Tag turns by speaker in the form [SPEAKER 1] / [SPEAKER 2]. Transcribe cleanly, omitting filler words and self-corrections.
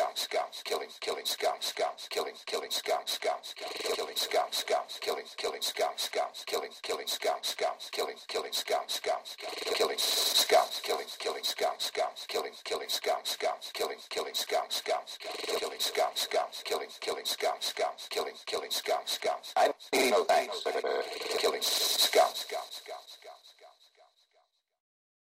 [SPEAKER 1] scouts, killing scouts, killing scouts, killing scouts, killing scouts, killing scouts, killing scouts, killing scouts, killing scouts, killing scouts, killing scouts, killing scouts, killing scouts. I need no thanks, killing scouts.